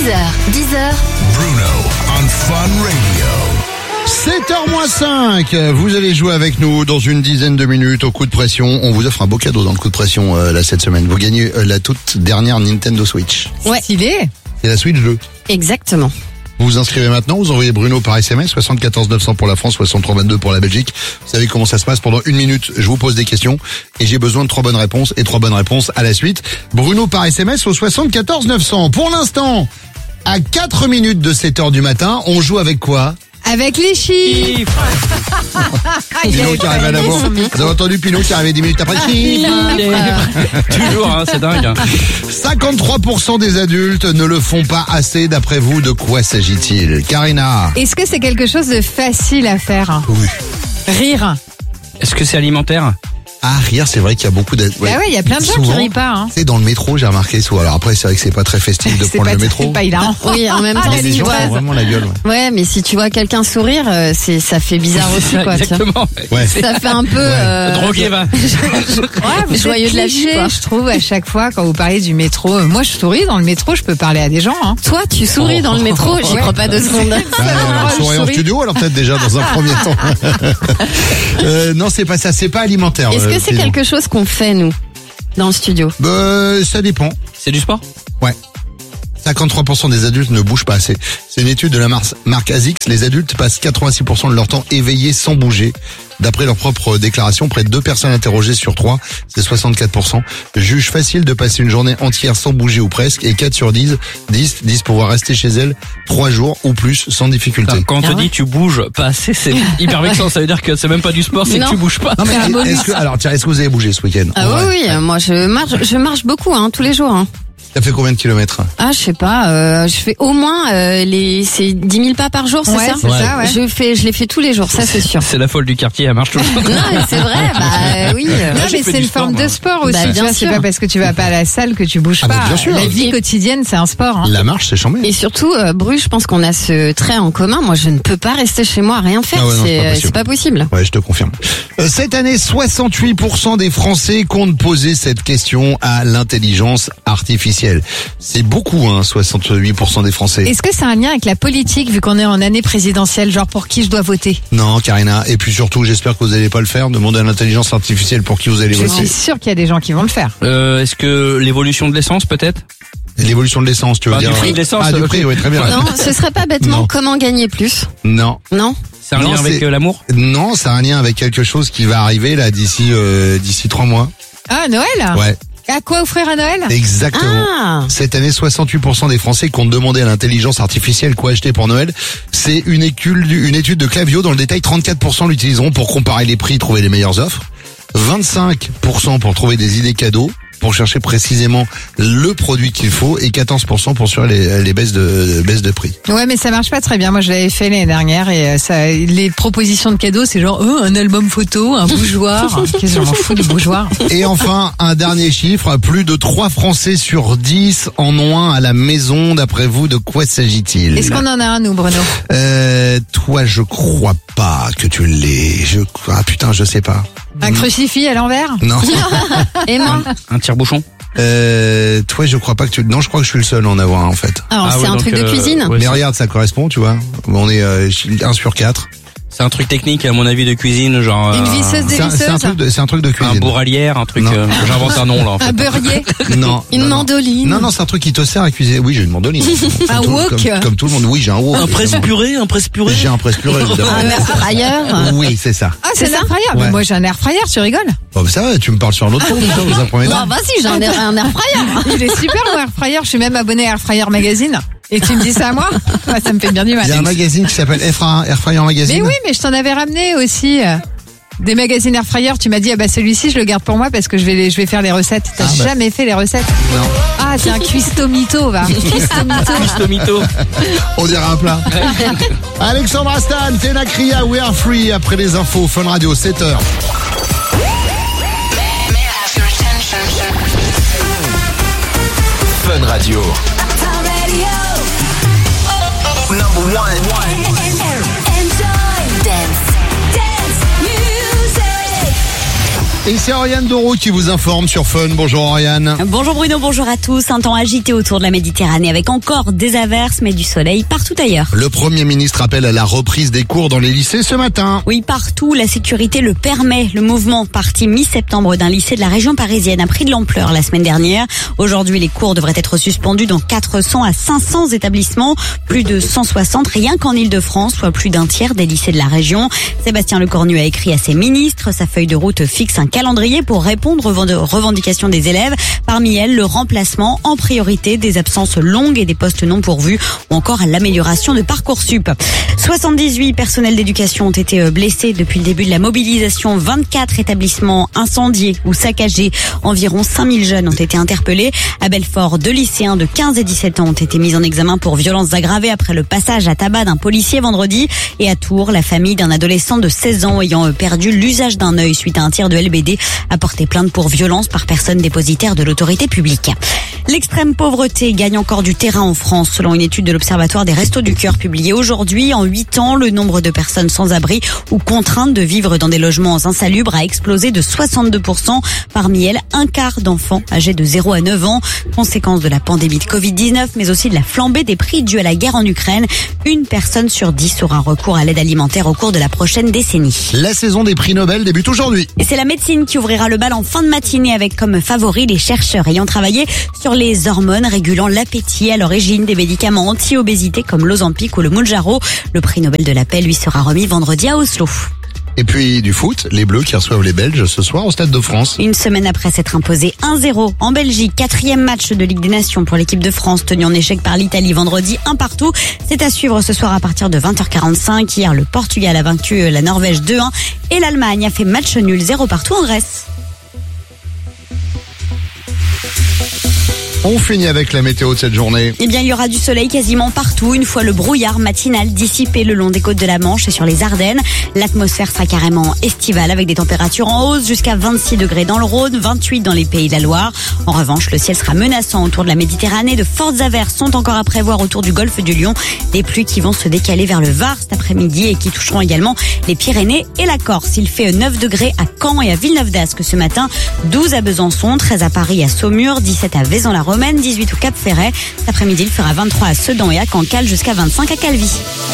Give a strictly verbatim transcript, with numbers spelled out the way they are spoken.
heures, dix heures. Bruno on Fun Radio. sept heures moins cinq, vous allez jouer avec nous dans une dizaine de minutes au coup de pression. On vous offre un beau cadeau dans le coup de pression euh, là cette semaine. Vous gagnez euh, la toute dernière Nintendo Switch. Ouais. Stylé. C'est la Switch deux. Exactement. Vous vous inscrivez maintenant, vous envoyez Bruno par S M S, soixante-quatorze neuf cents pour la France, soixante-trois vingt-deux pour la Belgique. Vous savez comment ça se passe, pendant une minute, je vous pose des questions et j'ai besoin de trois bonnes réponses et trois bonnes réponses à la suite. Bruno par S M S au soixante-quatorze neuf cents. Pour l'instant, à quatre minutes de sept heures du matin, on joue avec quoi? Avec les chiffres. Pinot qui arrive à la bourre. Vous avez entendu Pinot qui arrivait dix minutes après. Toujours, hein, c'est dingue. Hein. cinquante-trois pour cent des adultes ne le font pas assez. D'après vous, de quoi s'agit-il? Karina? Est-ce que c'est quelque chose de facile à faire? Oui. Rire. Est-ce que c'est alimentaire? Ah, rire, c'est vrai qu'il y a beaucoup de... Ouais. Bah ouais, il y a plein de gens Souvent, qui rient pas. Hein. C'est dans le métro, j'ai remarqué souvent. Alors après, c'est vrai que c'est pas très festif de C'est prendre pas, le métro. c'est pas hilarant. Oui, en même temps, Ah, Les si tu gens vois... font vraiment la gueule. Ouais. Ouais, mais si tu vois quelqu'un sourire, euh, c'est ça fait bizarre aussi, quoi. tu vois. Exactement. Ouais. Ça fait un peu... Euh... Drogué, va. Ouais, vous Joyeux êtes de la vie, cliché, quoi. je trouve, à chaque fois, quand vous parlez du métro. Euh, Moi, je souris dans le métro, je peux parler à des gens. Hein. Toi, tu souris dans le métro, j'y Ouais. crois pas deux secondes. Bah, moi, je sourire en souris. studio, alors peut-être déjà dans un premier temps. euh, non, c'est pas ça, c'est pas alimentaire. Est-ce euh, que c'est sinon. quelque chose qu'on fait, nous, dans le studio? Bah, ça dépend. C'est du sport? Ouais. cinquante-trois pour cent des adultes ne bougent pas assez. C'est une étude de la mar- marque ASICS. Les adultes passent quatre-vingt-six pour cent de leur temps éveillés sans bouger. D'après leur propre déclaration, près de deux personnes interrogées sur trois, c'est soixante-quatre pour cent, jugent facile de passer une journée entière sans bouger ou presque, et quatre sur dix, dix disent pouvoir rester chez elles trois jours ou plus sans difficulté. Enfin, quand on te Ah ouais. dit tu bouges pas assez, c'est hyper vexant. Ça veut dire que c'est même pas du sport, c'est Non. que tu bouges pas. Non, mais C'est un bonus. est-ce que, alors, tiens, est-ce que vous avez bougé ce week-end? Ah En oui, vrai. oui, euh, moi je marche, je marche beaucoup, hein, tous les jours. Hein. Ça fait combien de kilomètres? Ah, je sais pas, euh, je fais au moins euh, les, c'est dix mille pas par jour, c'est Ouais, ça? c'est ça, ouais. Je fais, je les fais tous les jours, ça c'est sûr. C'est la folle du quartier, elle marche toujours. Non, mais c'est vrai, bah euh, oui. euh, Non, j'ai mais fait c'est du une sport, forme moi. de sport aussi. Bah, tu bien vois, c'est sûr. pas parce que tu vas pas à la salle que tu bouges Ah, bah, pas. bien sûr. La vie quotidienne, c'est un sport. Hein. La marche, c'est chambé. Et surtout, euh, Bruce, je pense qu'on a ce trait en commun. Moi, je ne peux pas rester chez moi à rien faire. Ah ouais, non, c'est c'est, pas euh, possible. c'est pas possible. Ouais, je te confirme. Euh, cette année, soixante-huit pour cent des Français comptent poser cette question à l'intelligence artificielle. C'est beaucoup, hein, soixante-huit pour cent des Français. Est-ce que c'est un lien avec la politique, vu qu'on est en année présidentielle, genre pour qui je dois voter? Non, Karina. Et puis surtout, j'espère que vous n'allez pas le faire. Demandez à l'intelligence artificielle pour qui vous allez Je voter. suis sûre qu'il y a des gens qui vont le faire. Euh, est-ce que l'évolution de l'essence, peut-être? L'évolution de l'essence, tu veux Bah, dire? du prix de l'essence, Ah, du ok. prix, oui, très bien. Non, ce serait pas bêtement Non. comment gagner plus. Non. Non? C'est un Non, lien avec c'est- euh, l'amour? Non, ça a un lien avec quelque chose qui va arriver là d'ici euh, d'ici trois mois. Ah, Noël? Ouais, À quoi offrir à Noël? exactement. Ah! Cette année, soixante-huit pour cent des Français comptent demander à l'intelligence artificielle quoi acheter pour Noël. C'est une étude, une étude de Clavio. Dans le détail, trente-quatre pour cent l'utiliseront pour comparer les prix, trouver les meilleures offres. vingt-cinq pour cent pour trouver des idées cadeaux, pour chercher précisément le produit qu'il faut, et quatorze pour cent pour suivre les, les baisses de baisses de prix. Ouais, mais ça marche pas très bien. Moi, je l'avais fait l'année dernière et euh, ça, les propositions de cadeaux, c'est genre oh, un album photo, un bougeoir. Qu'est-ce que j'en fous du bougeoir? Et enfin, un dernier chiffre, plus de trois Français sur dix en ont un à la maison. D'après vous, de quoi s'agit-il? Est-ce qu'on en a un, nous, Bruno? Euh, toi, je crois pas que tu l'aies. Je, ah putain, je sais pas. Un crucifix à l'envers? Non. Et moi? Un tire-bouchon? Euh, toi, je crois pas que tu. Non, je crois que je suis le seul à en avoir un, en fait. Alors, Ah c'est ouais, un donc, truc de euh, cuisine? ouais, Mais c'est- regarde, ça correspond, tu vois. On est euh, un sur quatre. C'est un truc technique, à mon avis, de cuisine, genre. Une euh, visseuse C'est un, c'est un dévisseuse? truc de, c'est un truc de Un cuisine. bourralière, un truc. Non. euh, J'invente un nom, là, en fait. Un beurrier? Non. Une non, non. mandoline? Non, non, c'est un truc qui te sert à cuisiner. Oui, j'ai une mandoline. Un Comme tout- wok? comme, comme tout le monde. Oui, j'ai un wok. Un évidemment. presse-purée, un presse-purée. J'ai un presse-purée, évidemment. Un air fryer? Oui, c'est ça. Ah, c'est C'est un ça? air fryer? Ouais. Mais moi, j'ai un air fryer, tu rigoles? Oh, bah, ça va, tu me parles sur un autre ton, déjà, dans un premier Non, temps. vas-y, j'ai un air, un air fryer. Il est super, mon air fryer. Je suis même abonné à Air Fryer Magazine. Et tu me dis ça à moi? Ouais, ça me fait bien du mal. Il y a un magazine qui s'appelle Air Fryer Air Fryer Magazine. Mais oui, mais je t'en avais ramené aussi. euh, Des magazines Air Fryer, tu m'as dit, ah bah celui-ci, je le garde pour moi parce que je vais, les, je vais faire les recettes. T'as Ah bah. jamais fait les recettes? Non. Ah, c'est un cuistot mytho, va. Cuistot mytho. Pistomito. On dirait un plat. Alexandre Astan, Tena Kria, We Are Free, après les infos, Fun Radio, sept heures. Fun Radio. Number one. Dance. Et c'est Oriane Doroux qui vous informe sur Fun. Bonjour Oriane. Bonjour Bruno, bonjour à tous. Un temps agité autour de la Méditerranée avec encore des averses mais du soleil partout ailleurs. Le Premier ministre appelle à la reprise des cours dans les lycées ce matin. Oui, partout, la sécurité le permet. Le mouvement parti mi-septembre d'un lycée de la région parisienne a pris de l'ampleur la semaine dernière. Aujourd'hui, les cours devraient être suspendus dans quatre cents à cinq cents établissements. Plus de cent soixante rien qu'en Ile-de-France, soit plus d'un tiers des lycées de la région. Sébastien Lecornu a écrit à ses ministres. Sa feuille de route fixe un calendrier pour répondre aux revendications des élèves. Parmi elles, le remplacement en priorité des absences longues et des postes non pourvus ou encore l'amélioration de Parcoursup. soixante-dix-huit personnels d'éducation ont été blessés depuis le début de la mobilisation. vingt-quatre établissements incendiés ou saccagés. Environ cinq mille jeunes ont été interpellés. À Belfort, deux lycéens de quinze et dix-sept ans ont été mis en examen pour violences aggravées après le passage à tabac d'un policier vendredi. Et à Tours, la famille d'un adolescent de seize ans ayant perdu l'usage d'un œil suite à un tir de L B D a porté plainte pour violence par personne dépositaire de l'autorité publique. L'extrême pauvreté gagne encore du terrain en France. Selon une étude de l'Observatoire des Restos du Cœur publiée aujourd'hui, en huit ans, le nombre de personnes sans abri ou contraintes de vivre dans des logements insalubres a explosé de soixante-deux pour cent. Parmi elles, un quart d'enfants âgés de zéro à neuf ans. Conséquence de la pandémie de covid dix-neuf, mais aussi de la flambée des prix due à la guerre en Ukraine. Une personne sur dix aura recours à l'aide alimentaire au cours de la prochaine décennie. La saison des prix Nobel débute aujourd'hui. Et c'est la médecine qui ouvrira le bal en fin de matinée avec comme favoris les chercheurs ayant travaillé sur les hormones régulant l'appétit à l'origine des médicaments anti-obésité comme l'Ozempic ou le Mounjaro. Le prix Nobel de la paix lui sera remis vendredi à Oslo. Et puis du foot, les Bleus qui reçoivent les Belges ce soir au Stade de France. Une semaine après s'être imposé un zéro en Belgique, quatrième match de Ligue des Nations pour l'équipe de France tenu en échec par l'Italie vendredi, un partout. C'est à suivre ce soir à partir de vingt heures quarante-cinq. Hier, le Portugal a vaincu la Norvège deux un et l'Allemagne a fait match nul zéro partout en Grèce. On finit avec la météo de cette journée. Eh bien, il y aura du soleil quasiment partout, une fois le brouillard matinal dissipé le long des côtes de la Manche et sur les Ardennes. L'atmosphère sera carrément estivale avec des températures en hausse jusqu'à vingt-six degrés dans le Rhône, vingt-huit dans les Pays de la Loire. En revanche, le ciel sera menaçant autour de la Méditerranée. De fortes averses sont encore à prévoir autour du golfe du Lion. Des pluies qui vont se décaler vers le Var cet après-midi et qui toucheront également les Pyrénées et la Corse. Il fait neuf degrés à Caen et à Villeneuve-d'Ascq ce matin, douze à Besançon, treize à Paris et à Saumur, dix-sept à Vaison-la-Romaine, dix-huit au Cap-Ferret. Cet après-midi, il fera vingt-trois à Sedan et à Cancale jusqu'à vingt-cinq à Calvi.